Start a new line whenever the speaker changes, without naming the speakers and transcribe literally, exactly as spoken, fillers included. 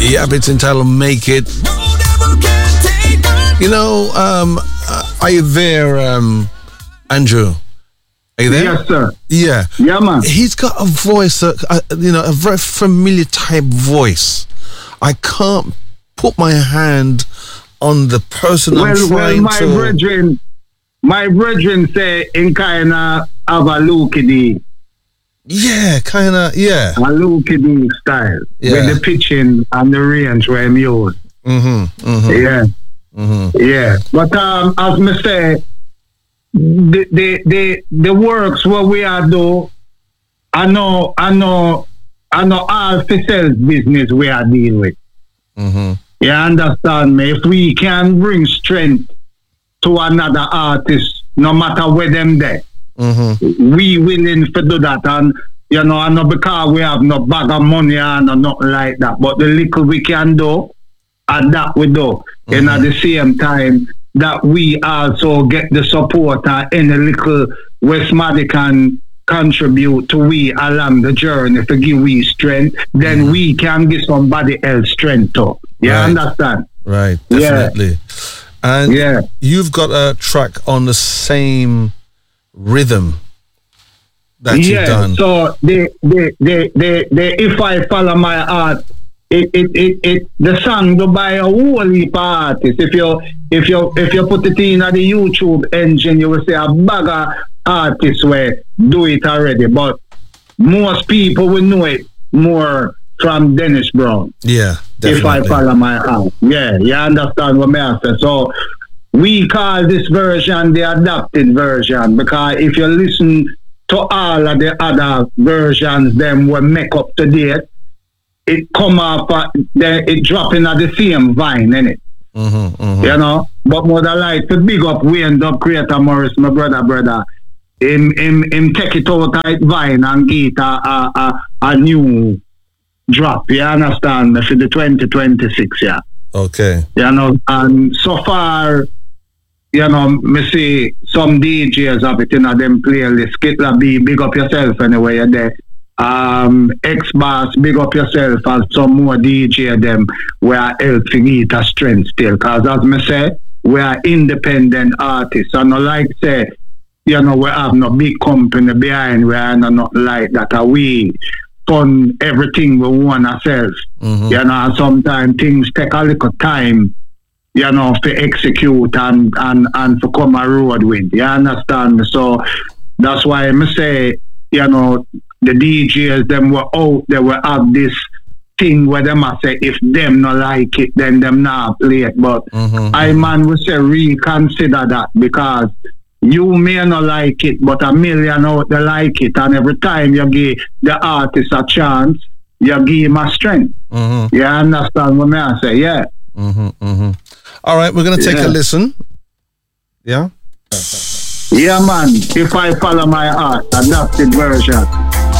Yep, it's entitled Make It. You know, um, uh, are you there, um, Andrew? Are you there?
Yes, sir.
Yeah.
Yeah, man.
He's got a voice, uh, uh, you know, a very familiar type voice. I can't put my hand on the person
well,
I'm trying
well, my
to...
brethren, my brethren say in kind of have a Luke D.
Yeah, kind of, yeah.
A Luke D style.
Yeah.
With the pitching and the range where I'm used.
Mm-hmm, mm-hmm.
Yeah.
Mm-hmm.
Yeah. But um, as me say, the, the, the, the works what we are do, I know, I know, I know all for sales business we are dealing with.
Mm-hmm.
You understand me? If we can bring strength to another artist, no matter where them there,
mm-hmm.
we willing to do that. And, you know, and not because we have no bag of money and nothing like that, but the little we can do, and that we do. Mm-hmm. And at the same time, that we also get the support and any little Westmatic can contribute to we along the journey to give we strength, then mm-hmm. we can give somebody else strength too. You
right.
understand?
Right, definitely. Yeah. And
yeah.
you've got a track on the same rhythm that
yeah,
you've done.
So the the the the, the if I follow my art, it it, it, it the song do by a whole heap of artists. If you if you if you put it in at the YouTube engine, you will see a bag of artists where do it already. But most people will know it more from Dennis Brown.
Yeah, definitely.
If I follow my art. Yeah, you understand what I say. So we call this version the adapted version, because if you listen to all of the other versions, them will make up to date, it come up, uh, it dropping at the same vine, innit?
Mm-hmm, mm-hmm.
You know? But more than like to big up Wayne Dub Creator Morris, my brother, brother. Him, him, him take it out at vine and get a, a, a, a new drop, you understand me, for the twenty twenty-six, yeah.
Okay.
You know, and so far, you know, me see some D Js of it in a them playlist. Skitla B, big up yourself anyway, you're there. Um, X-Bass, big up yourself, and some more D J them we are helping it a strength still. Because as me say, we are independent artists. And not like say, you know, we have no big company behind, we are not like that. Are we fund everything we want ourselves. Mm-hmm. You know, sometimes things take a little time, you know, to execute and, and, and to come a road with. You understand me? So that's why I say, you know, the D Js, them were out, they will have this thing where them I say, if them not like it, then them not play it. But mm-hmm. I man will say reconsider that, because you may not like it, but a million out there like it. And every time you give the artist a chance, you give him a strength. Mm-hmm. You understand what I say? Yeah.
Mm-hmm, mm-hmm. All right, we're going to take yeah. a listen. Yeah?
Yeah, man. If I follow my art, adapted version.